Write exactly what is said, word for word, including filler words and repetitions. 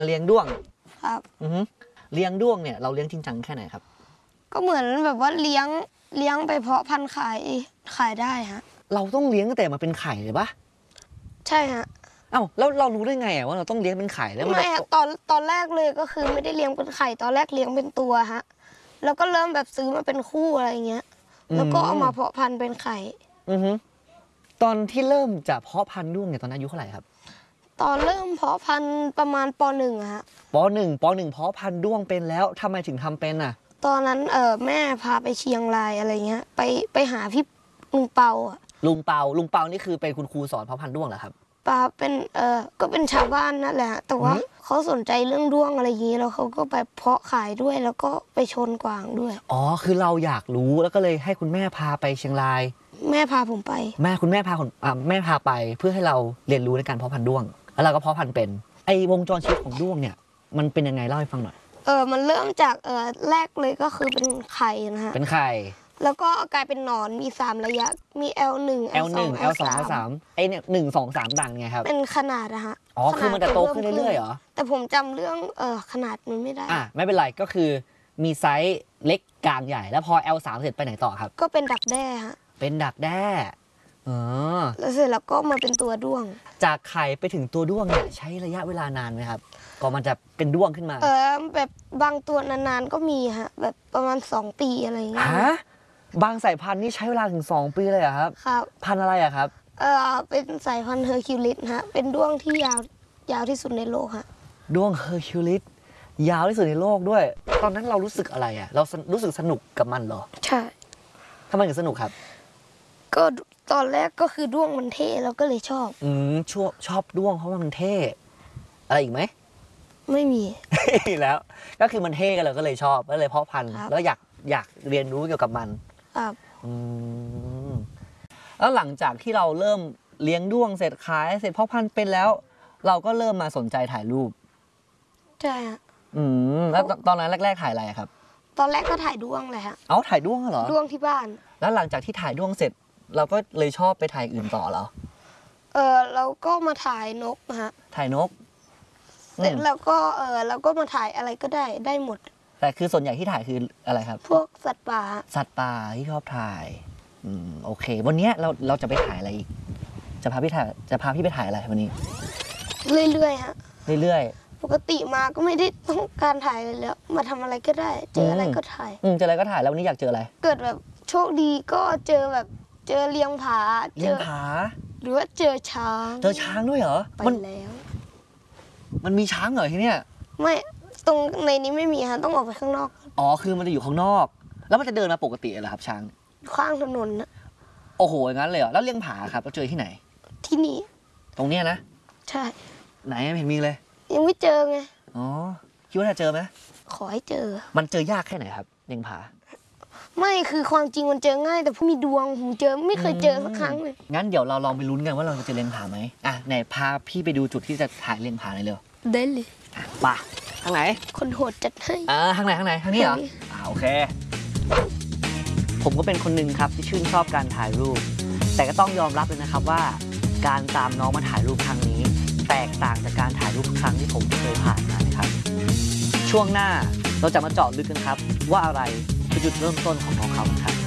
เลี้ยงด้วงครับอือฮึเลี้ยงด้วงเนี่ยเราเลี้ยงจริงจังแค่ไหนครับก็เหมือนแบบว่าเลี้ยงเลี้ยงไปเพาะพันธุ์ขายขายได้ฮะเราต้องเลี้ยงตั้งแต่มาเป็นไข่เลยปะใช่ฮะเอ้าแล้วเรารู้ได้ไงว่าเราต้องเลี้ยงเป็นไข่แล้วมันไม่ฮะตอนตอนแรกเลยก็คือไม่ได้เลี้ยงเป็นไข่ตอนแรกเลี้ยงเป็นตัวฮะแล้วก็เริ่มแบบซื้อมาเป็นคู่อะไรเงี้ยแล้วก็เอามาเพาะพันธุ์เป็นไข่อือฮึตอนที่เริ่มจะเพาะพันธุ์ด้วงเนี่ยตอนนั้นอายุเท่าไหร่ครับตอนเริ่มเพาะพันธุ์ประมาณปหนึ่งฮะปหนึ่งปหนึ่งเพาะพันธุ์ด้วงเป็นแล้วทำไมถึงทำเป็นอ่ะตอนนั้นเออแม่พาไปเชียงรายอะไรเงี้ยไปไปหาพี่ลุงเปาอะลุงเปาลุงเปานี่คือเป็นคุณครูสอนเพาะพันธุ์ด้วงเหรอครับปาเป็นเออก็เป็นชาวบ้านนั่นแหละแต่ว่าเขาสนใจเรื่องด้วงอะไรอย่างนี้แล้วเขาก็ไปเพาะขายด้วยแล้วก็ไปชนกวางด้วยอ๋อคือเราอยากรู้แล้วก็เลยให้คุณแม่พาไปเชียงรายแม่พาผมไปแม่คุณแม่พาคนอ่าแม่พาไปเพื่อให้เราเรียนรู้ในการเพาะพันธุ์ด้วงแล้วเราก็เพาะพันธุ์เป็นไอ้วงจรชีวิตของด้วงเนี่ยมันเป็นยังไงเล่าให้ฟังหน่อยเออมันเริ่มจากเออแรกเลยก็คือเป็นไข่นะฮะเป็นไข่แล้วก็กลายเป็นหนอนมีสามระยะมี แอล หนึ่งแอล หนึ่ง แอล สอง แอล สามไอ้เนี่ยหนึ่ง สอง สามต่างไงครับเป็นขนาดนะฮะอ๋อคือมันจะโตขึ้นเรื่อยๆเหรอแต่ผมจำเรื่องเออขนาดมันไม่ได้อ่ะไม่เป็นไรก็คือมีไซส์เล็กกลางใหญ่แล้วพอ แอล สาม เสร็จไปไหนต่อครับก็เป็นดักแด้ฮะเป็นดักแด้อ๋อแล้วเสร็จแล้วก็มาเป็นตัวด้วงจากไข่ไปถึงตัวด้วงเนี่ยใช้ระยะเวลานานไหมครับก่อนมันจะเป็นด้วงขึ้นมาเออแบบบางตัวนานๆก็มีฮะแบบประมาณสองปีอะไรเงี้ยฮะบางสายพันธุ์นี่ใช้เวลาถึงสองปีเลยเหรอครับครับพันธุ์อะไรอะครับเออเป็นสายพันธุ์เฮอร์คิวลิสฮะเป็นด้วงที่ยาวยาวที่สุดในโลกฮะด้วงเฮอร์คิวลิสยาวที่สุดในโลกด้วยตอนนั้นเรารู้สึกอะไรอะเรารู้สึกสนุกกับมันเหรอใช่ทำไมถึงสนุกครับก็ตอนแรกก็คือด้วงมันเท่เราก็เลยชอบอืมชอบชอบด้วงเพราะว่ามันเท่อะไรอีกไหมไม่มีแล้วก็คือมันเท่กันเราก็เลยชอบก็เลยเพาะพันธุ์แล้วอยากอยากเรียนรู้เกี่ยวกับมันครับอืมแล้วหลังจากที่เราเริ่มเลี้ยงด้วงเสร็จขายเสร็จเพาะพันธุ์เป็นแล้ว เราก็เริ่มมาสนใจถ่ายรูปใช่ฮะอืมแล้วตอนนั้นแรกๆถ่ายอะไรครับตอนแรกก็ถ่ายด้วงเลยฮะเอาถ่ายด้วงเหรอด้วงที่บ้านแล้วหลังจากที่ถ่ายด้วงเสร็จ เราก็เลยชอบไปถ่ายอื่นต่อเหรอเออเราก็มาถ่ายนกฮะถ่ายนกเสร็จแล้วก็เออเราก็มาถ่ายอะไรก็ได้ได้หมดแต่คือส่วนใหญ่ที่ถ่ายคืออะไรครับพวกสัตว์ป่าสัตว์ป่าที่ชอบถ่ายอืมโอเควันนี้เราเราจะไปถ่ายอะไรอีกจะพาพี่ถ่ายจะพาพี่ไปถ่ายอะไรวันนี้เรื่อยๆฮะเรื่อยๆปกติมาก็ไม่ได้ต้องการถ่ายเลยแล้วมาทำอะไรก็ได้เจออะไรก็ถ่ายอืมเจออะไรก็ถ่ายแล้ววันนี้อยากเจออะไรเกิดแบบโชคดีก็เจอแบบเจอเลียงผาเลียงผาหรือว่าเจอช้างเจอช้างด้วยเหรอไปแล้วมันมีช้างเหรอที่เนี้ยไม่ตรงในนี้ไม่มีฮะต้องออกไปข้างนอกอ๋อคือมันจะอยู่ข้างนอกแล้วมันจะเดินมาปกติเหรอครับช้างข้างถนนนะโอ้โหอย่างนั้นเลยเหรอแล้วเลียงผาครับเราเจอที่ไหนที่นี่ตรงเนี้ยนะใช่ไหนไม่เห็นมีเลยยังไม่เจอไงอ๋อคิดว่าจะเจอไหมขอให้เจอมันเจอยากแค่ไหนครับเลียงผาไม่คือความจริงมันเจอง่ายแต่ผมมีดวงผมเจอไม่เคยเจอสักครั้งเลยงั้นเดี๋ยวเราลองไปลุ้นกันว่าเราจะเจอเลียงผาไหมอ่ะไหนพาพี่ไปดูจุดที่จะถ่ายเลียงผาหน่อยเร็วได้เลยป่ะทางไหนคนโหดจัดให้อ่าทางไหนทางไหนทางนี้เหรออ่าโอเคผมก็เป็นคนหนึ่งครับที่ชื่นชอบการถ่ายรูปแต่ก็ต้องยอมรับเลยนะครับว่าการตามน้องมาถ่ายรูปครั้งนี้แตกต่างจากการถ่ายรูปครั้งที่ผมเคยผ่านมานะครับช่วงหน้าเราจะมาเจาะลึกกันครับว่าอะไรคือจุดเริ่มต้นของน้องเขาครับ